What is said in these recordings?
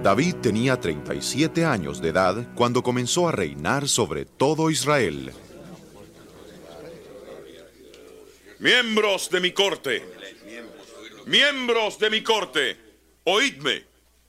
David tenía 37 años de edad cuando comenzó a reinar sobre todo Israel. Miembros de mi corte, oídme.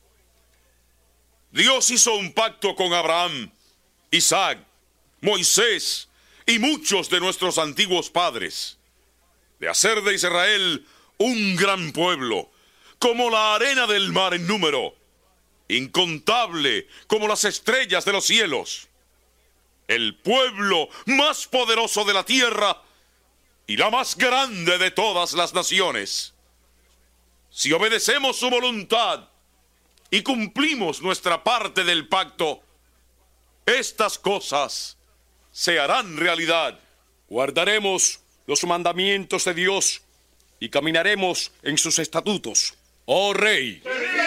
Dios hizo un pacto con Abraham, Isaac, Moisés y muchos de nuestros antiguos padres, de hacer de Israel un gran pueblo, como la arena del mar en número, incontable como las estrellas de los cielos, el pueblo más poderoso de la tierra y la más grande de todas las naciones. Si obedecemos su voluntad y cumplimos nuestra parte del pacto, estas cosas se harán realidad. Guardaremos los mandamientos de Dios y caminaremos en sus estatutos. ¡Oh Rey!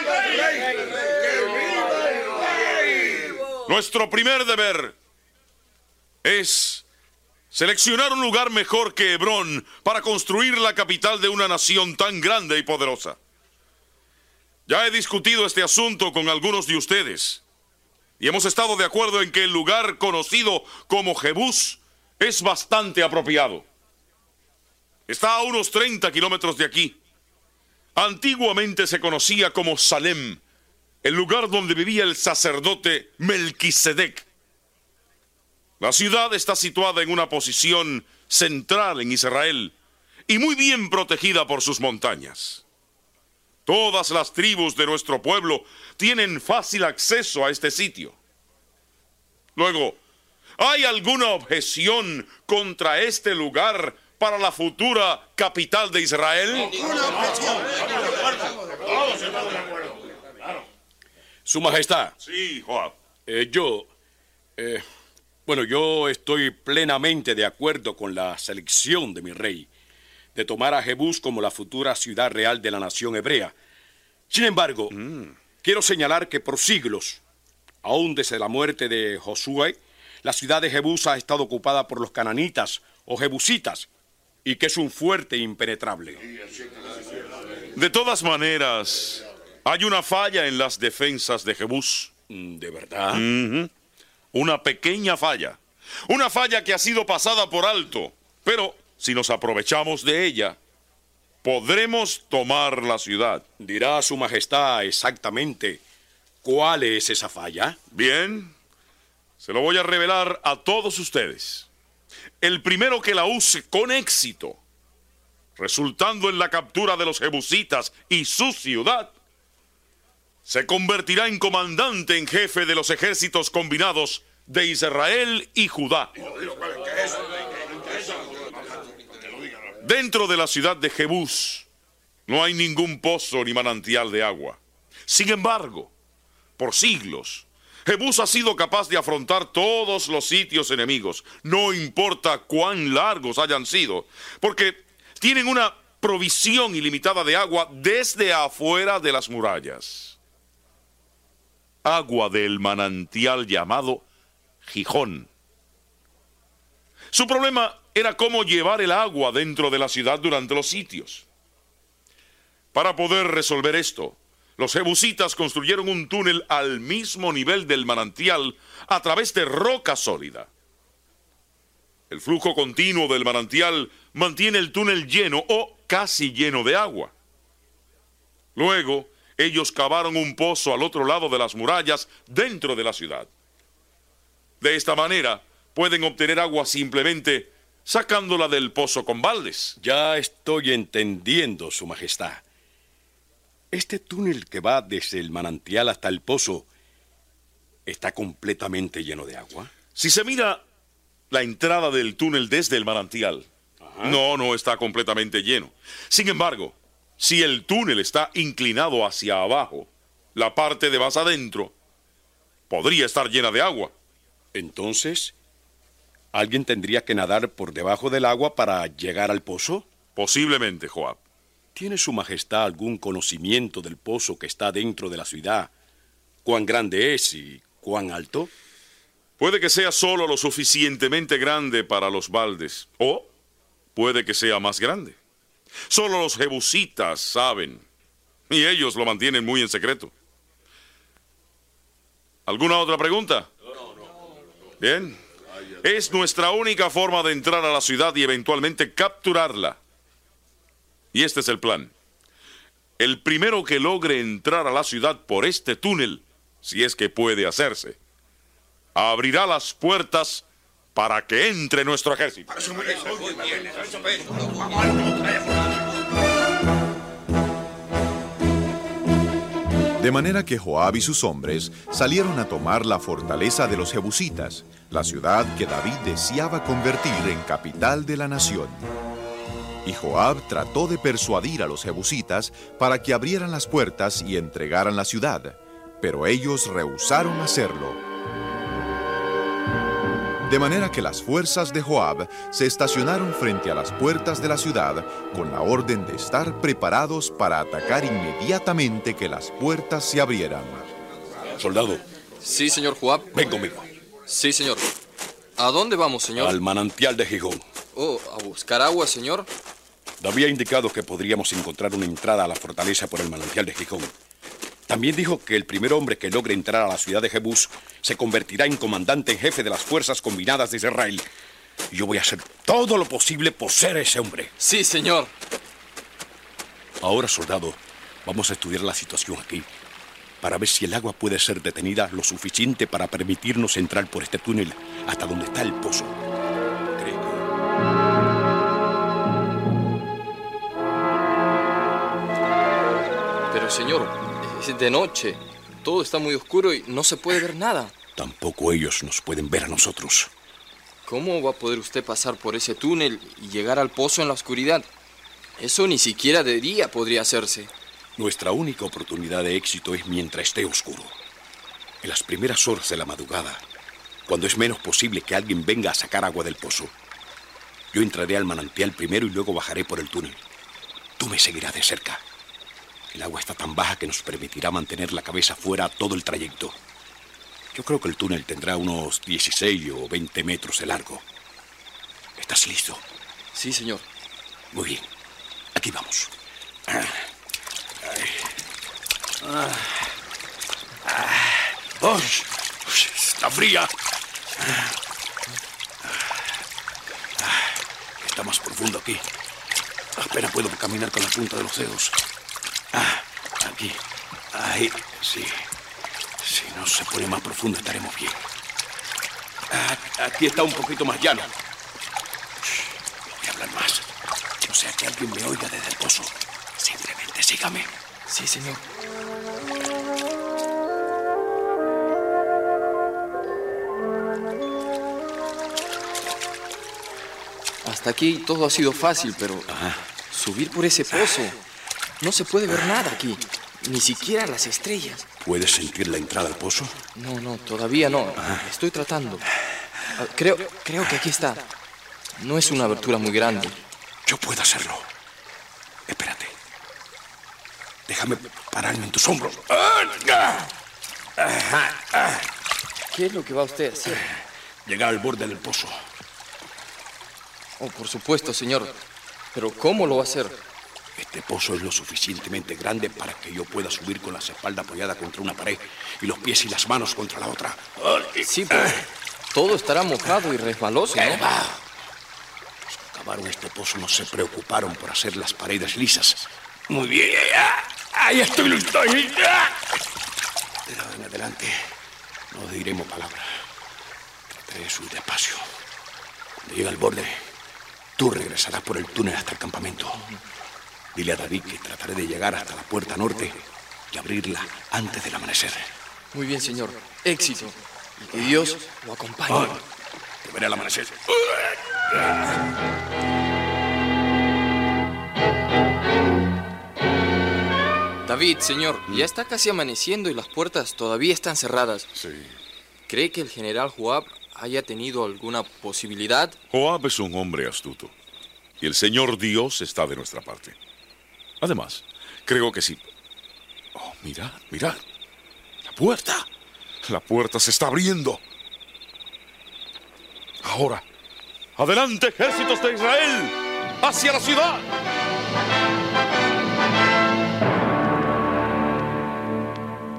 Nuestro primer deber es seleccionar un lugar mejor que Hebrón para construir la capital de una nación tan grande y poderosa. Ya he discutido este asunto con algunos de ustedes y hemos estado de acuerdo en que el lugar conocido como Jebús es bastante apropiado. Está a unos 30 kilómetros de aquí. Antiguamente se conocía como Salem, el lugar donde vivía el sacerdote Melquisedec. La ciudad está situada en una posición central en Israel y muy bien protegida por sus montañas. Todas las tribus de nuestro pueblo tienen fácil acceso a este sitio. Luego, ¿hay alguna objeción contra este lugar para la futura capital de Israel? Su Majestad. Sí, Joab. Yo estoy plenamente de acuerdo con la selección de mi rey, de tomar a Jebús como la futura ciudad real de la nación hebrea. Sin embargo, quiero señalar que por siglos, aún desde la muerte de Josué, la ciudad de Jebús ha estado ocupada por los cananitas o jebusitas, y que es un fuerte impenetrable. De todas maneras, hay una falla en las defensas de Jebús. ¿De verdad? Una pequeña falla. Una falla que ha sido pasada por alto. Pero si nos aprovechamos de ella, podremos tomar la ciudad. ¿Dirá Su Majestad exactamente cuál es esa falla? Bien, se lo voy a revelar a todos ustedes. El primero que la use con éxito, resultando en la captura de los jebusitas y su ciudad, se convertirá en comandante en jefe de los ejércitos combinados de Israel y Judá. Dentro de la ciudad de Jebús no hay ningún pozo ni manantial de agua. Sin embargo, por siglos, Jebús ha sido capaz de afrontar todos los sitios enemigos, no importa cuán largos hayan sido, porque tienen una provisión ilimitada de agua desde afuera de las murallas. Agua del manantial llamado Gijón. Su problema era cómo llevar el agua dentro de la ciudad durante los sitios. Para poder resolver esto, los jebusitas construyeron un túnel al mismo nivel del manantial a través de roca sólida. El flujo continuo del manantial mantiene el túnel lleno o casi lleno de agua. Luego, ellos cavaron un pozo al otro lado de las murallas dentro de la ciudad. De esta manera, pueden obtener agua simplemente sacándola del pozo con baldes. Ya estoy entendiendo, Su Majestad. Este túnel que va desde el manantial hasta el pozo está completamente lleno de agua. Si se mira la entrada del túnel desde el manantial, no está completamente lleno. Sin embargo, si el túnel está inclinado hacia abajo, la parte de más adentro podría estar llena de agua. Entonces, ¿alguien tendría que nadar por debajo del agua para llegar al pozo? Posiblemente, Joab. ¿Tiene Su Majestad algún conocimiento del pozo que está dentro de la ciudad? ¿Cuán grande es y cuán alto? Puede que sea solo lo suficientemente grande para los baldes, o puede que sea más grande. Solo los jebusitas saben, y ellos lo mantienen muy en secreto. ¿Alguna otra pregunta? Bien. Es nuestra única forma de entrar a la ciudad y eventualmente capturarla. Y este es el plan. El primero que logre entrar a la ciudad por este túnel, si es que puede hacerse, abrirá las puertas para que entre nuestro ejército. De manera que Joab y sus hombres salieron a tomar la fortaleza de los jebusitas, la ciudad que David deseaba convertir en capital de la nación. Y Joab trató de persuadir a los jebusitas para que abrieran las puertas y entregaran la ciudad, pero ellos rehusaron hacerlo. De manera que las fuerzas de Joab se estacionaron frente a las puertas de la ciudad con la orden de estar preparados para atacar inmediatamente que las puertas se abrieran. Soldado. Sí, señor Joab. Ven conmigo. Sí, señor. ¿A dónde vamos, señor? Al manantial de Gijón. Oh, ¿a buscar agua, señor? David ha indicado que podríamos encontrar una entrada a la fortaleza por el manantial de Gijón. También dijo que el primer hombre que logre entrar a la ciudad de Jebús se convertirá en comandante en jefe de las fuerzas combinadas de Israel. Y yo voy a hacer todo lo posible por ser ese hombre. Sí, señor. Ahora, soldado, vamos a estudiar la situación aquí para ver si el agua puede ser detenida lo suficiente para permitirnos entrar por este túnel hasta donde está el pozo. Creo que... Pero, señor, es de noche. Todo está muy oscuro y no se puede ver nada. Tampoco ellos nos pueden ver a nosotros. ¿Cómo va a poder usted pasar por ese túnel y llegar al pozo en la oscuridad? Eso ni siquiera de día podría hacerse. Nuestra única oportunidad de éxito es mientras esté oscuro. En las primeras horas de la madrugada, cuando es menos posible que alguien venga a sacar agua del pozo. Yo entraré al manantial primero y luego bajaré por el túnel. Tú me seguirás de cerca. El agua está tan baja que nos permitirá mantener la cabeza fuera todo el trayecto. Yo creo que el túnel tendrá unos 16 o 20 metros de largo. ¿Estás listo? Sí, señor. Muy bien. Aquí vamos. Está fría. Está más profundo aquí. Apenas puedo caminar con la punta de los dedos. Aquí. Ahí. Sí. Si no se pone más profundo, estaremos bien. Aquí está un poquito más llano. Hay que hablar más. No sea que alguien me oiga desde el pozo. Simplemente sígame. Sí, señor. Hasta aquí todo ha sido fácil, pero subir por ese pozo, no se puede ver nada aquí, ni siquiera las estrellas. ¿Puedes sentir la entrada al pozo? No, todavía no. Estoy tratando. Creo que aquí está. No es una abertura muy grande. Yo puedo hacerlo. Espérate. Déjame pararme en tus hombros. ¿Qué es lo que va usted a hacer? Llegar al borde del pozo. Oh, por supuesto, señor. Pero ¿cómo lo va a hacer? Este pozo es lo suficientemente grande para que yo pueda subir con las espaldas apoyadas contra una pared y los pies y las manos contra la otra. Sí, pero todo estará mojado y resbaloso, ¿no? Los que cavaron este pozo no se preocuparon por hacer las paredes lisas. Muy bien. Ahí estoy. De ahora en adelante no diremos palabra. Trataré de subir despacio. Cuando llegue al borde, tú regresarás por el túnel hasta el campamento. Dile a David que trataré de llegar hasta la puerta norte y abrirla antes del amanecer. Muy bien, señor. Éxito. Y que Dios lo acompañe. Te veré al amanecer. David, señor, ya está casi amaneciendo y las puertas todavía están cerradas. Sí. ¿Cree que el general Joab haya tenido alguna posibilidad? Joab es un hombre astuto. Y el Señor Dios está de nuestra parte. Además, creo que sí. Oh, mira. La puerta. La puerta se está abriendo. Ahora, adelante, ejércitos de Israel, hacia la ciudad.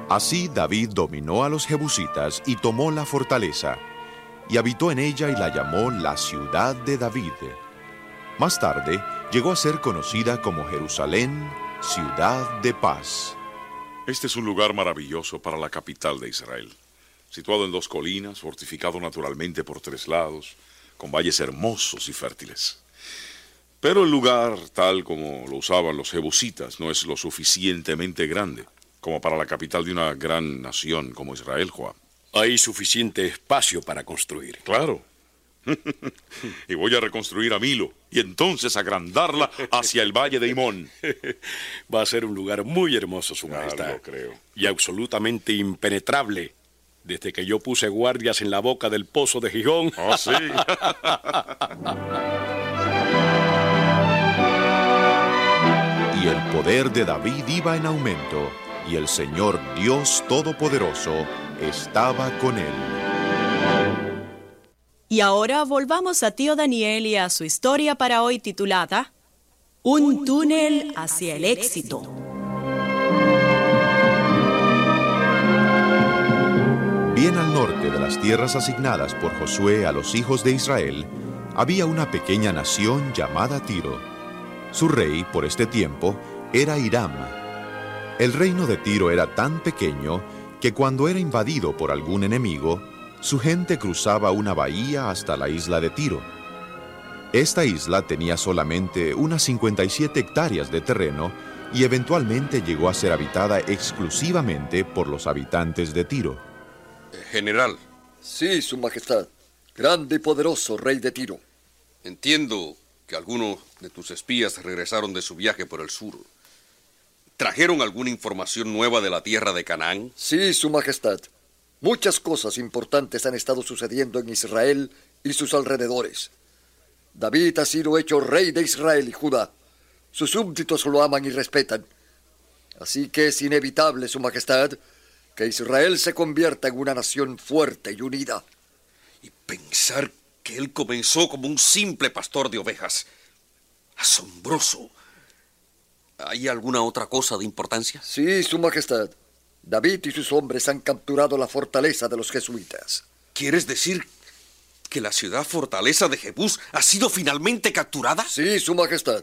Así David dominó a los jebusitas y tomó la fortaleza, y habitó en ella y la llamó la ciudad de David. Más tarde llegó a ser conocida como Jerusalén, ciudad de paz. Este es un lugar maravilloso para la capital de Israel, situado en 2 colinas, fortificado naturalmente por 3 lados, con valles hermosos y fértiles. Pero el lugar, tal como lo usaban los jebusitas, no es lo suficientemente grande como para la capital de una gran nación como Israel, Joab. Hay suficiente espacio para construir. Claro. Y voy a reconstruir a Milo y entonces agrandarla hacia el valle de Himón. Va a ser un lugar muy hermoso, Su Ya Majestad. lo creo. Y absolutamente impenetrable, desde que yo puse guardias en la boca del pozo de Gijón. Ah, sí. Y el poder de David iba en aumento, y el Señor Dios Todopoderoso estaba con él. Y ahora volvamos a tío Daniel y a su historia para hoy titulada Un túnel hacia el éxito. Bien al norte de las tierras asignadas por Josué a los hijos de Israel, había una pequeña nación llamada Tiro. Su rey, por este tiempo, era Hiram. El reino de Tiro era tan pequeño que cuando era invadido por algún enemigo, su gente cruzaba una bahía hasta la isla de Tiro. Esta isla tenía solamente unas 57 hectáreas de terreno y eventualmente llegó a ser habitada exclusivamente por los habitantes de Tiro. General, Sí, Su Majestad. Grande y poderoso rey de Tiro. entiendo que algunos de tus espías regresaron de su viaje por el sur. ¿Trajeron alguna información nueva de la tierra de Canaán? Sí, Su Majestad. Muchas cosas importantes han estado sucediendo en Israel y sus alrededores. David ha sido hecho rey de Israel y Judá. Sus súbditos lo aman y respetan. Así que es inevitable, Su Majestad, que Israel se convierta en una nación fuerte y unida. Y pensar que él comenzó como un simple pastor de ovejas. Asombroso. ¿Hay alguna otra cosa de importancia? Sí, Su Majestad. David y sus hombres han capturado la fortaleza de los jesuitas. ¿Quieres decir que la ciudad fortaleza de Jebús ha sido finalmente capturada? Sí, Su Majestad.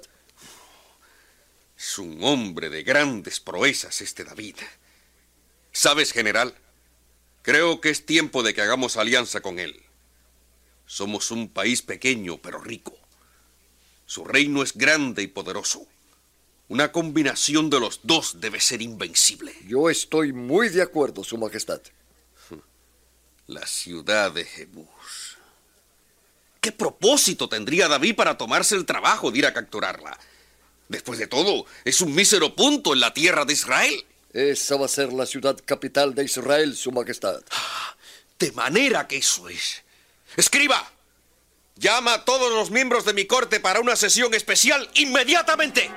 Es un hombre de grandes proezas este David. ¿Sabes, general? Creo que es tiempo de que hagamos alianza con él. Somos un país pequeño pero rico. Su reino es grande y poderoso. Una combinación de los dos debe ser invencible. Yo estoy muy de acuerdo, Su Majestad. La ciudad de Jebús. ¿Qué propósito tendría David para tomarse el trabajo de ir a capturarla? Después de todo, es un mísero punto en la tierra de Israel. Esa va a ser la ciudad capital de Israel, Su Majestad. De manera que eso es. Escriba, llama a todos los miembros de mi corte para una sesión especial inmediatamente.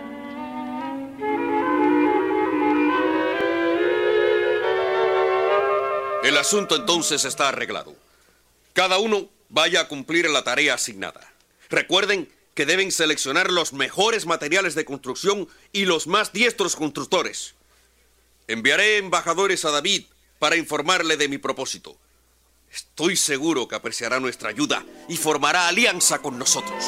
El asunto entonces está arreglado. Cada uno vaya a cumplir la tarea asignada. Recuerden que deben seleccionar los mejores materiales de construcción y los más diestros constructores. Enviaré embajadores a David para informarle de mi propósito. Estoy seguro que apreciará nuestra ayuda y formará alianza con nosotros.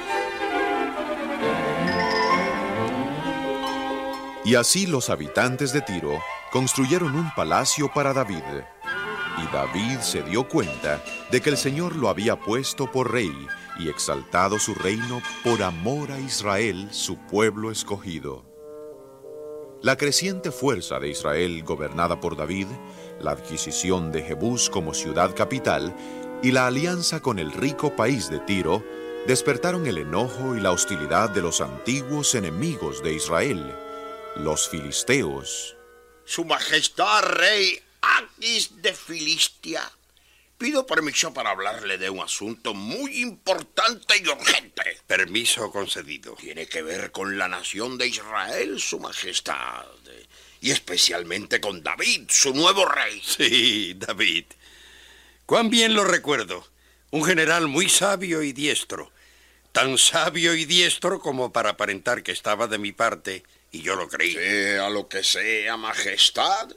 Y así los habitantes de Tiro construyeron un palacio para David. Y David se dio cuenta de que el Señor lo había puesto por rey y exaltado su reino por amor a Israel, su pueblo escogido. La creciente fuerza de Israel gobernada por David, la adquisición de Jebús como ciudad capital y la alianza con el rico país de Tiro despertaron el enojo y la hostilidad de los antiguos enemigos de Israel, los filisteos. Su Majestad Rey Aquis de Filistia, pido permiso para hablarle de un asunto muy importante y urgente. Permiso concedido. Tiene que ver con la nación de Israel, Su Majestad, y especialmente con David, su nuevo rey. Sí, David. Cuán bien lo recuerdo. Un general muy sabio y diestro. Tan sabio y diestro como para aparentar que estaba de mi parte, y yo lo creí. Sea lo que sea, Majestad,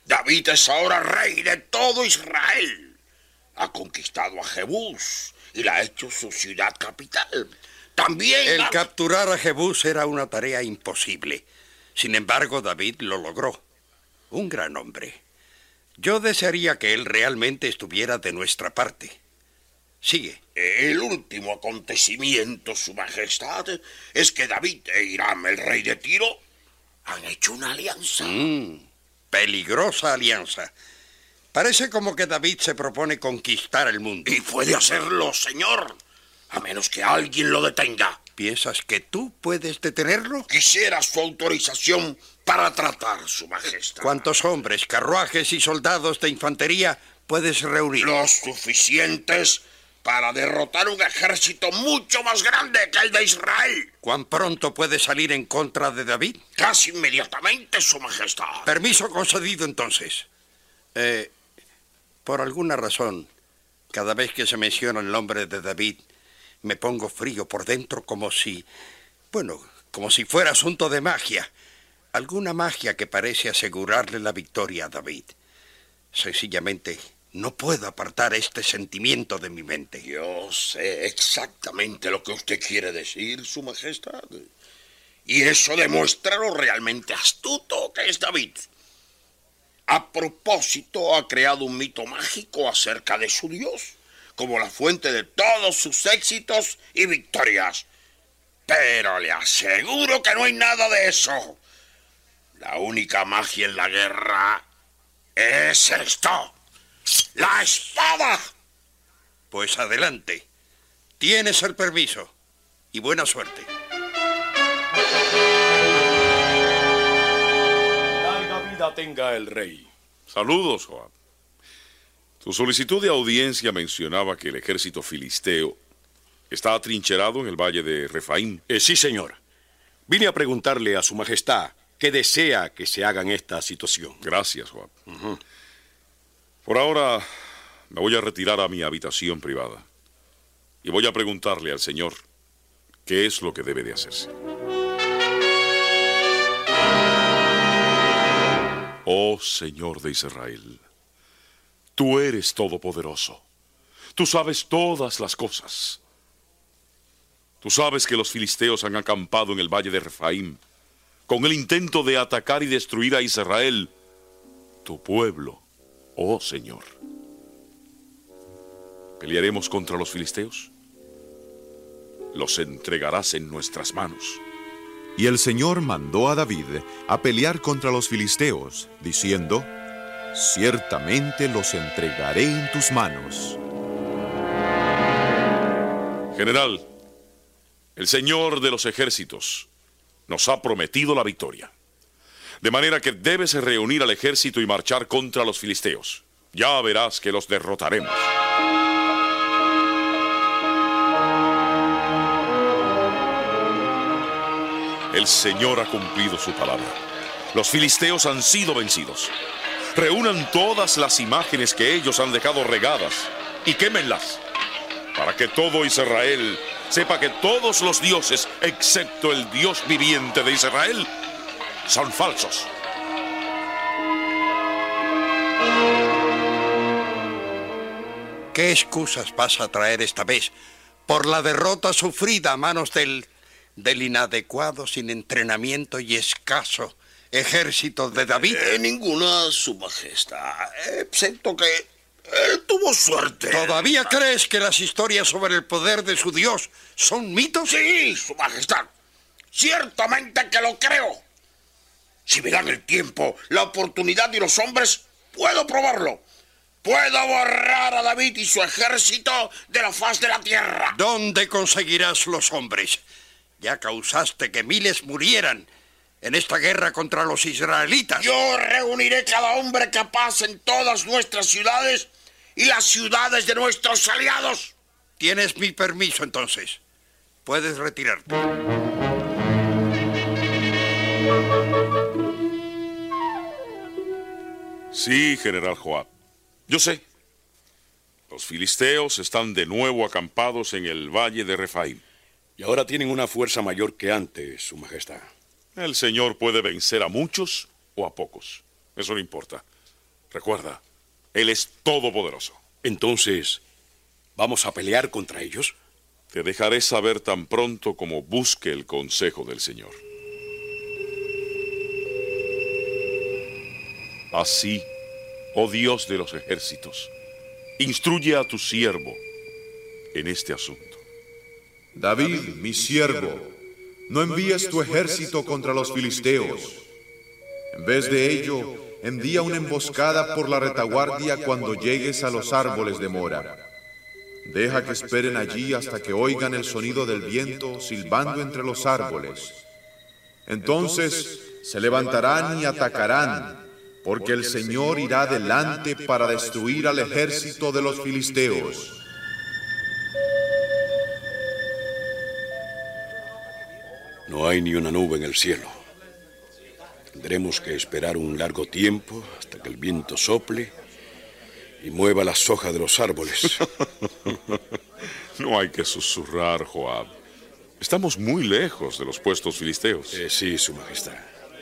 David es ahora rey de todo Israel. Ha conquistado a Jebús y la ha hecho su ciudad capital. También... El capturar a Jebús era una tarea imposible. Sin embargo, David lo logró. Un gran hombre. Yo desearía que él realmente estuviera de nuestra parte. Sigue. El último acontecimiento, Su Majestad, es que David e Hiram, el rey de Tiro, han hecho una alianza. Peligrosa alianza. Parece como que David se propone conquistar el mundo. Y puede hacerlo, señor, a menos que alguien lo detenga. ¿Piensas que tú puedes detenerlo? Quisiera su autorización para tratar, Su Majestad. ¿Cuántos hombres, carruajes y soldados de infantería puedes reunir? Los suficientes para derrotar un ejército mucho más grande que el de Israel. ¿Cuán pronto puedes salir en contra de David? Casi inmediatamente, Su Majestad. Permiso concedido, entonces. Por alguna razón, cada vez que se menciona el nombre de David, me pongo frío por dentro como si fuera asunto de magia. Alguna magia que parece asegurarle la victoria a David. Sencillamente, no puedo apartar este sentimiento de mi mente. Yo sé exactamente lo que usted quiere decir, Su Majestad. Y eso demuestra lo realmente astuto que es David. A propósito, ha creado un mito mágico acerca de su Dios, como la fuente de todos sus éxitos y victorias. Pero le aseguro que no hay nada de eso. La única magia en la guerra es esto: ¡la espada! Pues adelante. Tienes el permiso. Y buena suerte. Larga vida tenga el rey. Saludos, Joab. Tu solicitud de audiencia mencionaba que el ejército filisteo está atrincherado en el valle de Refaim. Sí, señor. Vine a preguntarle a su majestad qué desea que se haga en esta situación. Gracias, Joab. Por ahora me voy a retirar a mi habitación privada y voy a preguntarle al Señor qué es lo que debe de hacerse. Oh Señor de Israel, tú eres todopoderoso. Tú sabes todas las cosas. Tú sabes que los filisteos han acampado en el valle de Refaim con el intento de atacar y destruir a Israel, tu pueblo, oh Señor. ¿Pelearemos contra los filisteos? Los entregarás en nuestras manos. Y el Señor mandó a David a pelear contra los filisteos, diciendo: ciertamente los entregaré en tus manos. General, el Señor de los ejércitos nos ha prometido la victoria. De manera que debes reunir al ejército y marchar contra los filisteos. Ya verás que los derrotaremos. El Señor ha cumplido su palabra. Los filisteos han sido vencidos. Reúnan todas las imágenes que ellos han dejado regadas y quémenlas, para que todo Israel sepa que todos los dioses, excepto el Dios viviente de Israel, son falsos. ¿Qué excusas vas a traer esta vez por la derrota sufrida a manos del inadecuado, sin entrenamiento y escaso ejército de David? Ninguna, Su Majestad, excepto que él tuvo suerte. ¿Todavía crees que las historias sobre el poder de su Dios son mitos? Sí, Su Majestad, ciertamente que lo creo. Si me dan el tiempo, la oportunidad y los hombres, puedo probarlo. Puedo borrar a David y su ejército de la faz de la tierra. ¿Dónde conseguirás los hombres? Ya causaste que miles murieran en esta guerra contra los israelitas. Yo reuniré cada hombre capaz en todas nuestras ciudades y las ciudades de nuestros aliados. Tienes mi permiso, entonces. Puedes retirarte. Sí, General Joab. Yo sé. Los filisteos están de nuevo acampados en el valle de Refaim. Y ahora tienen una fuerza mayor que antes, Su Majestad. El Señor puede vencer a muchos o a pocos. Eso no importa. Recuerda, Él es todopoderoso. Entonces, ¿vamos a pelear contra ellos? Te dejaré saber tan pronto como busque el consejo del Señor. Así, oh Dios de los ejércitos, instruye a tu siervo en este asunto. David, mi siervo, no envíes tu ejército contra los filisteos. En vez de ello, envía una emboscada por la retaguardia cuando llegues a los árboles de Mora. Deja que esperen allí hasta que oigan el sonido del viento silbando entre los árboles. Entonces se levantarán y atacarán, porque el Señor irá delante para destruir al ejército de los filisteos. No hay ni una nube en el cielo. Tendremos que esperar un largo tiempo hasta que el viento sople y mueva las hojas de los árboles. No hay que susurrar, Joab. Estamos muy lejos de los puestos filisteos. Sí, Su Majestad.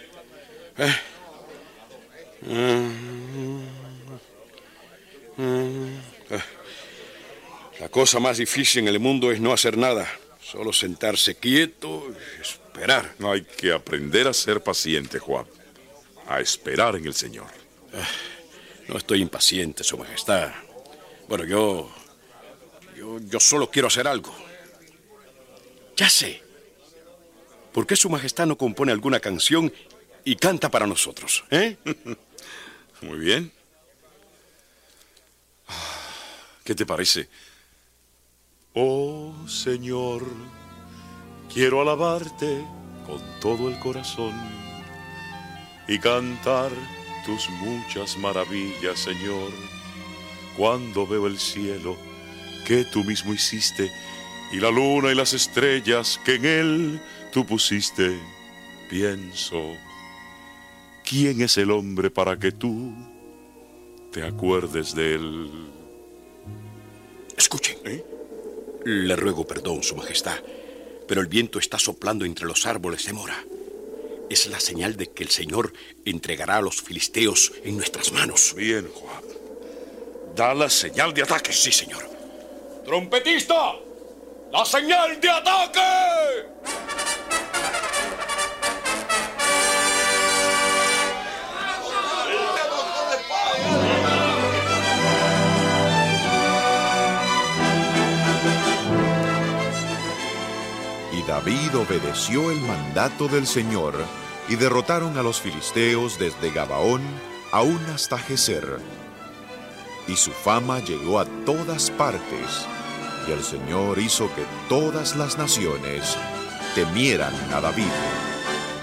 La cosa más difícil en el mundo es no hacer nada. Solo sentarse quieto y esperar. Hay que aprender a ser paciente, Joab. A esperar en el Señor. No estoy impaciente, Su Majestad. Bueno, yo solo quiero hacer algo. Ya sé. ¿Por qué Su Majestad no compone alguna canción y canta para nosotros, Muy bien. ¿Qué te parece? Oh, Señor, quiero alabarte con todo el corazón y cantar tus muchas maravillas, Señor. Cuando veo el cielo que tú mismo hiciste y la luna y las estrellas que en él tú pusiste, pienso, ¿quién es el hombre para que tú te acuerdes de él? Escuchen, Le ruego perdón, Su Majestad, pero el viento está soplando entre los árboles de Mora. Es la señal de que el Señor entregará a los filisteos en nuestras manos. Bien, Joab. Da la señal de ataque. Sí, señor. ¡Trompetista! ¡La señal de ataque! Y David obedeció el mandato del Señor, y derrotaron a los filisteos desde Gabaón aún hasta Geser. Y su fama llegó a todas partes, y el Señor hizo que todas las naciones temieran a David.